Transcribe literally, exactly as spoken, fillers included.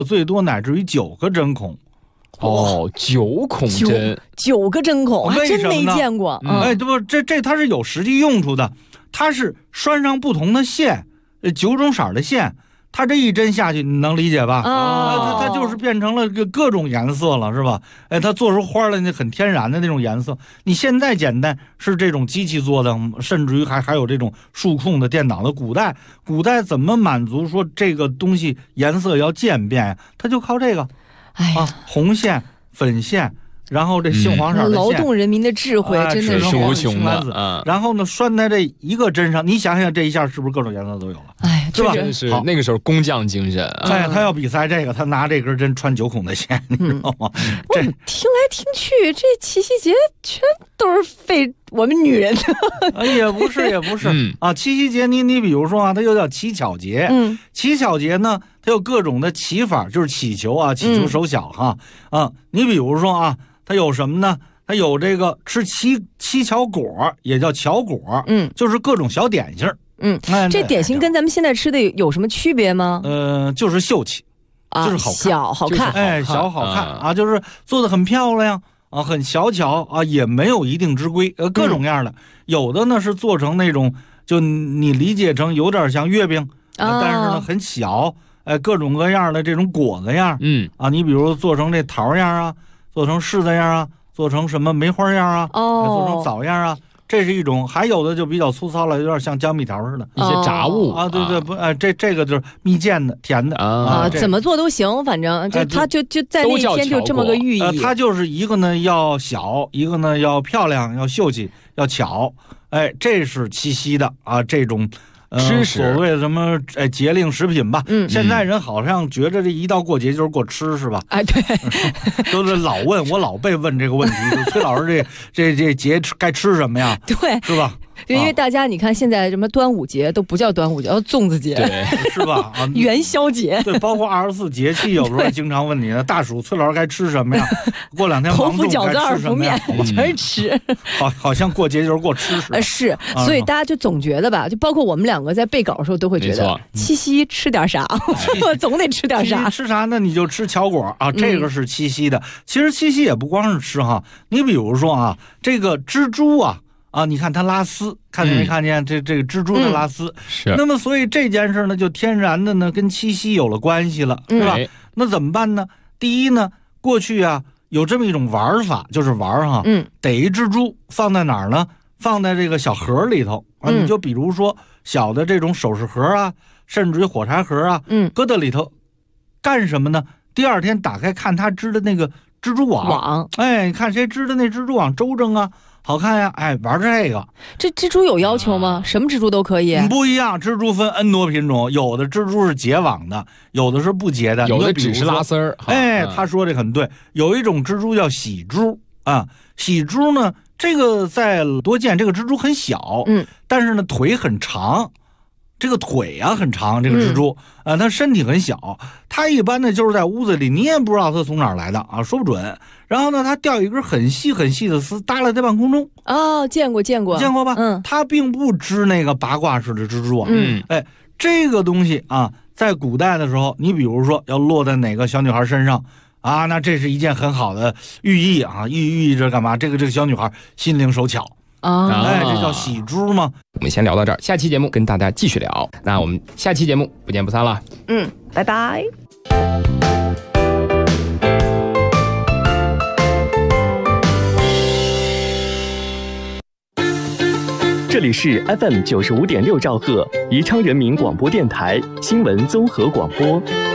最多乃至于九个针孔。 哦，九孔针， 九, 九个针孔，还真没见过。 嗯、哎，对不，这这它是有实际用处的，它是拴上不同的线，呃，九种色的线。它这一针下去，你能理解吧？ 哦， 它它就是变成了个各种颜色了，是吧？哎，它做出花来那很天然的那种颜色。你现在简单是这种机器做的，甚至于还还有这种数控的电脑的。古代古代怎么满足说这个东西颜色要渐变呀？它就靠这个， 哎呀， 啊，红线、粉线。然后这杏黄色的线， 劳动人民的智慧真的是无穷的。 嗯，然后呢，拴在这一个针上，你想想这一下是不是各种颜色都有了？ 哎， 是吧？ 真是那个时候工匠精神。 哎，他要比赛这个，他拿这根针穿九孔的线，你知道吗？ 这听来听去，这七夕节全都是费我们女人的。 哎，也不是，也不是、嗯、啊。七夕节，你你比如说啊，它又叫乞巧节。 嗯， 乞巧节呢，它有各种的祈法，就是祈求啊，祈求手巧哈、嗯、啊。你比如说啊。它有什么呢？它有这个吃七七巧果，也叫巧果， 嗯， 就是各种小点心。 嗯，哎、这点心跟咱们现在吃的有什么区别吗？ 呃，就是秀气， 啊、 就是好看， 小好看， 哎，小好看、嗯、啊，就是做的很漂亮啊，很小巧啊，也没有一定之规，呃，各种样的。嗯、有的呢是做成那种，就你理解成有点像月饼，啊、但是呢很小，哎，各种各样的这种果子样， 嗯啊，你比如做成这桃样啊。做成柿子样啊，做成什么梅花样啊， 哦， 做成枣样啊，这是一种。还有的就比较粗糙了，有点像江蜜桃似的， 一些杂物、 哦、啊，对对不，哎，这这个就是蜜饯的，甜的啊，啊怎么做都行，反正就它就就在那天就这么个寓意。 呃，它就是一个呢要小，一个呢要漂亮，要秀气，要巧，哎，这是七夕的啊这种。 吃食、 呃、所谓什么哎节令食品吧， 嗯， 现在人好像觉得这一到过节就是过吃是吧？ 哎，对， 都是老问我老被问这个问题，崔老师这这这节该吃什么呀？ 对， 是吧？ 因为大家你看现在什么端午节都不叫端午节，叫粽子节， 对， 是吧？啊， 元宵节， 对，包括二十四节气，有时候经常问你呢，大暑崔老师该吃什么呀？过两天头伏饺子二伏面全是吃， 好，好像过节就是过吃是吧？ 是，啊、所以大家就总觉得吧，就包括我们两个在背稿的时候都会觉得，七夕吃点啥，我总得吃点啥。 吃啥呢？你就吃巧果啊，这个是七夕的。嗯、其实七夕也不光是吃哈，你比如说啊，这个蜘蛛啊。啊，你看它拉丝，看见没看见、嗯、这这个蜘蛛的拉丝？ 嗯、是。 那么，所以这件事呢，就天然的呢跟七夕有了关系了，是吧？ 嗯、 那怎么办呢？第一呢，过去啊有这么一种玩法，就是玩哈， 嗯， 逮一蜘蛛放在哪儿呢？放在这个小盒里头啊， 嗯、 你就比如说小的这种首饰盒啊，甚至于火柴盒啊， 嗯， 搁在里头，干什么呢？第二天打开看他织的那个蜘蛛网， 网， 哎，你看谁织的那蜘蛛网周正啊？好看呀，哎，玩这个。 这蜘蛛有要求吗？啊、什么蜘蛛都可以？ 不一样，蜘蛛分 N 多品种，有的蜘蛛是结网的，有的是不结的， 有的只是拉丝儿。 哎，他说这很对。有一种蜘蛛叫喜蛛啊，喜蛛呢，这个在多见，这个蜘蛛很小， 嗯， 但是呢腿很长。这个腿啊很长，这个蜘蛛，嗯、呃，它身体很小，它一般呢就是在屋子里，你也不知道它从哪儿来的啊，说不准。然后呢，它掉一根很细很细的丝，耷拉在半空中。 哦，见过见过， 见过吧？ 嗯， 它并不织那个八卦式的蜘蛛网。 嗯， 哎，这个东西啊，在古代的时候，你比如说要落在哪个小女孩身上啊，那这是一件很好的寓意啊，寓寓意着干嘛？这个这个小女孩心灵手巧。 啊， 哎，这叫喜珠吗？ 我们先聊到这儿，下期节目跟大家继续聊。那我们下期节目不见不散了。 嗯，拜拜。 这里是 F M 九十五点六兆赫，宜昌人民广播电台新闻综合广播。